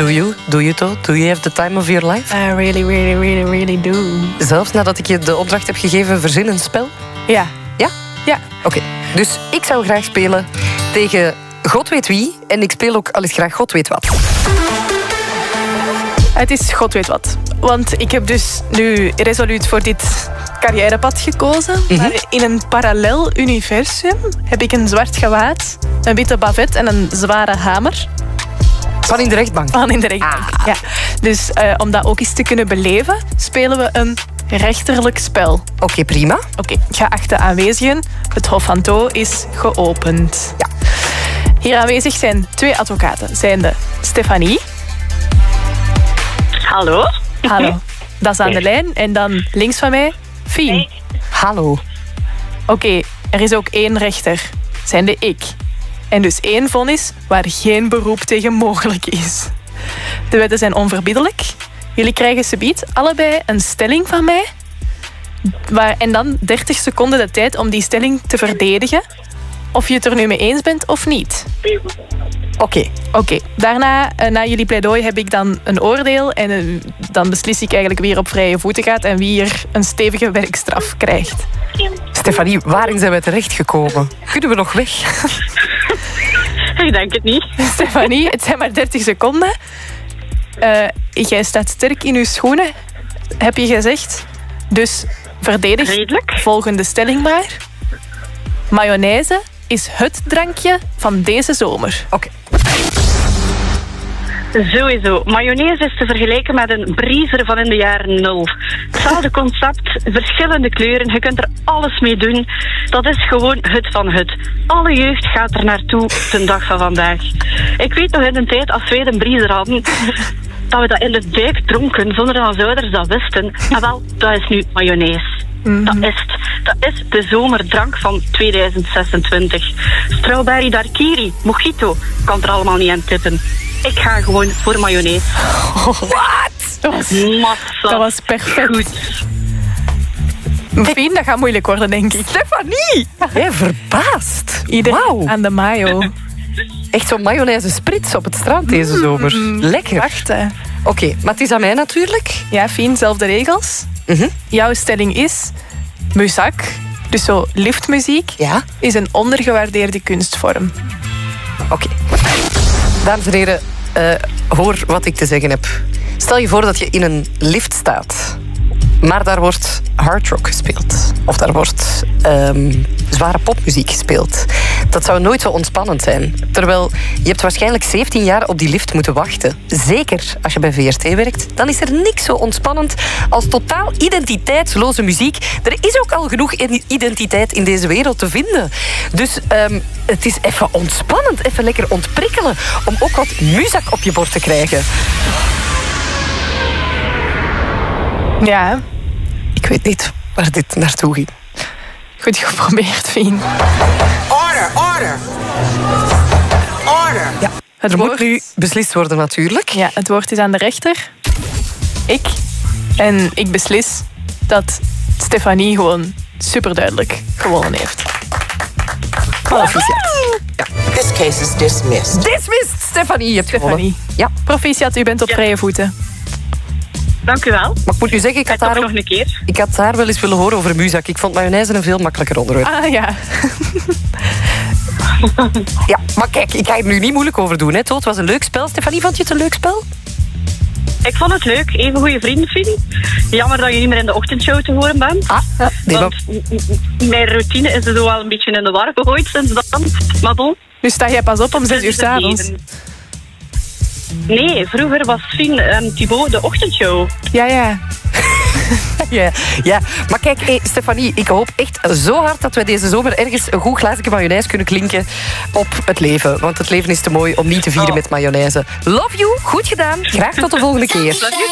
Do you? Do you though? Do you have the time of your life? I really do. Zelfs nadat ik je de opdracht heb gegeven, verzin een spel? Ja. Ja? Ja. Oké. Dus ik zou graag spelen tegen God weet wie. En ik speel ook al eens graag God weet wat. Het is God weet wat. Want ik heb dus nu resoluut voor dit carrièrepad gekozen. Maar in een parallel universum heb ik een zwart gewaad, een witte bavet en een zware hamer. Van in de rechtbank? Van in de rechtbank, ja. Dus om dat ook eens te kunnen beleven, spelen we een rechterlijk spel. Oké, prima. Oké, geachte aanwezigen, het Hof van Thoo is geopend. Ja. Hier aanwezig zijn 2 advocaten. Zijn de Stefanie. Hallo. Hallo. Dat is aan de lijn. En dan links van mij, Fien. Hey. Hallo. Oké, er is ook 1 rechter. Zijn de ik. En dus 1 vonnis waar geen beroep tegen mogelijk is. De wetten zijn onverbiddelijk. Jullie krijgen subiet allebei een stelling van mij. En dan 30 seconden de tijd om die stelling te verdedigen. Of je het er nu mee eens bent of niet. Oké. Daarna, na jullie pleidooi, heb ik dan een oordeel. En dan beslis ik eigenlijk wie er op vrije voeten gaat en wie er een stevige werkstraf krijgt. Stefanie, waarin zijn we terechtgekomen? Kunnen we nog weg? Ik denk het niet. Stefanie, het zijn maar 30 seconden. Jij staat sterk in uw schoenen, heb je gezegd. Dus verdedig Redelijk. volgende stelling maar. Mayonaise is het drankje van deze zomer. Oké. Sowieso. Mayonaise is te vergelijken met een briezer van in de jaren 0. Hetzelfde concept, verschillende kleuren, je kunt er alles mee doen. Dat is gewoon het van het. Alle jeugd gaat er naartoe ten dag van vandaag. Ik weet nog in de tijd, als wij een briezer hadden, dat we dat in de dijk dronken, zonder dat onze ouders dat wisten. En wel, dat is nu mayonaise. Dat is het. Dat is de zomerdrank van 2026. Strawberry daiquiri, mojito, kan er allemaal niet aan tippen. Ik ga gewoon voor mayonaise. Wat? Dat was perfect. Goed. Fien, dat gaat moeilijk worden, denk ik. Stefanie! Jij verbaasd. Iedereen Wauw. aan de mayo. Echt zo'n mayonaise sprits op het strand deze zomer. Lekker. Wacht, hè. Oké, maar het is aan mij natuurlijk. Ja, Fien, zelfde regels. Jouw stelling is... Muzak, dus zo liftmuziek, Ja? is een ondergewaardeerde kunstvorm. Oké. Dames en heren, hoor wat ik te zeggen heb. Stel je voor dat je in een lift staat, maar daar wordt hard rock gespeeld. Of daar wordt zware popmuziek gespeeld. Dat zou nooit zo ontspannend zijn. Terwijl je hebt waarschijnlijk 17 jaar op die lift moeten wachten. Zeker als je bij VRT werkt. Dan is er niks zo ontspannend als totaal identiteitsloze muziek. Er is ook al genoeg identiteit in deze wereld te vinden. Dus het is even ontspannend, even lekker ontprikkelen. Om ook wat muzak op je bord te krijgen. Ja, Ik weet niet waar dit naartoe ging. goed geprobeerd, Fien. Order. Ja, er moet nu beslist worden natuurlijk. Ja, het woord is aan de rechter. Ik. En ik beslis dat Stefanie gewoon superduidelijk gewonnen heeft. Proficiat. This case is dismissed. Dismissed, Stefanie. Je hebt gewonnen. Stefanie. Ja, Proficiat, u bent op vrije voeten. Dank u wel. maar ik moet nu zeggen, ik had Tot daar nog een keer. Ik had daar wel eens willen horen over muzak. Ik vond mayonaise een veel makkelijker onderwerp. Ah ja. Ja, maar kijk, ik ga er nu niet moeilijk over doen. Hè. Het was een leuk spel. Stefanie, vond je het een leuk spel? Ik vond het leuk. Even goede vrienden, Fien. Jammer dat je niet meer in de ochtendshow te horen bent. Ah, ja. Nee, Want mijn routine is er zo wel een beetje in de war gegooid sinds dan. Maar bon. Nu sta jij pas op om 6 uur 's avonds. Nee, vroeger was Fien en Thibaut de ochtendshow. Ja. ja, maar kijk, Stefanie, ik hoop echt zo hard dat wij deze zomer ergens een goed glaasje mayonaise kunnen klinken op het leven. Want het leven is te mooi om niet te vieren met mayonaise. Love you, goed gedaan. Graag tot de volgende keer.